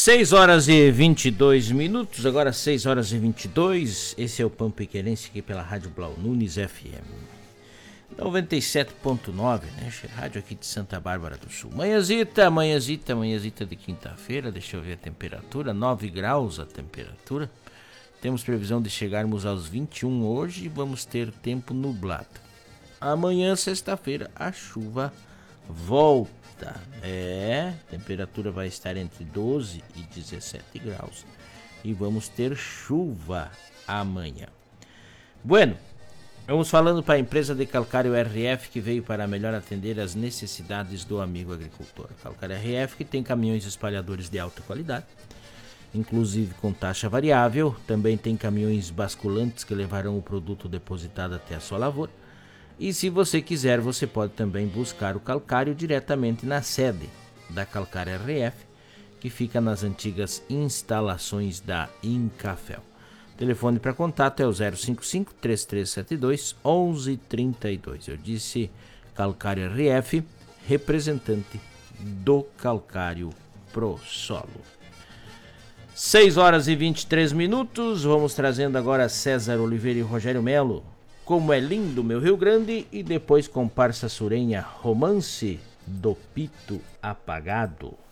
6 horas e 22 minutos, agora 6 horas e 22. Esse é o Pampiquerense aqui pela Rádio Blau Nunes FM 97.9, né? Rádio aqui de Santa Bárbara do Sul. Manhãzita de quinta-feira. Deixa eu ver a temperatura, 9 graus a temperatura. Temos previsão de chegarmos aos 21 hoje e vamos ter tempo nublado. Amanhã, sexta-feira, a chuva volta. Temperatura vai estar entre 12 e 17 graus e vamos ter chuva amanhã. Bueno, vamos falando para a empresa de calcário RF, que veio para melhor atender as necessidades do amigo agricultor. Calcário RF, que tem caminhões espalhadores de alta qualidade, inclusive com taxa variável. Também tem caminhões basculantes que levarão o produto depositado até a sua lavoura. E se você quiser, você pode também buscar o calcário diretamente na sede da Calcária RF, que fica nas antigas instalações da Incafel. O telefone para contato é o 055-3372-1132. Eu disse Calcário RF, representante do calcário pro solo. 6 horas e 23 minutos, vamos trazendo agora César Oliveira e Rogério Melo. Como é lindo meu Rio Grande, e depois comparsa surenha, Romance do Pito Apagado.